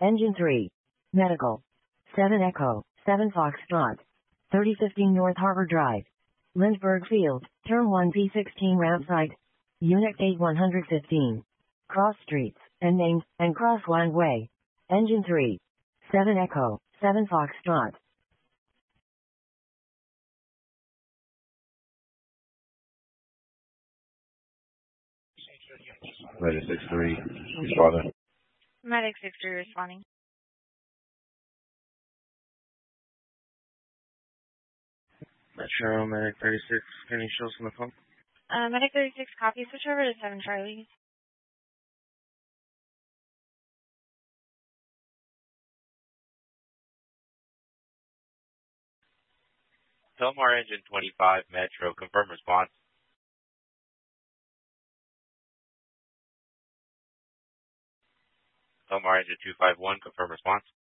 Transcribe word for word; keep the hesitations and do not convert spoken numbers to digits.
Engine three. Medical. seven Echo, seven Foxtrot. thirty fifteen North Harbor Drive. Lindbergh Field, Term one P sixteen ramp site. Unit eight one fifteen. Cross streets, and named, and cross one way. Engine three. seven Echo, seven Foxtrot. Medic six three, responding. Medic six three responding. Metro Medic thirty-six, can you show us on the phone? Uh, Medic thirty-six, copy. Switch over to seven Charlie. Pelmar Engine twenty-five, Metro, confirm response. Pelmar Engine two five one, confirm response.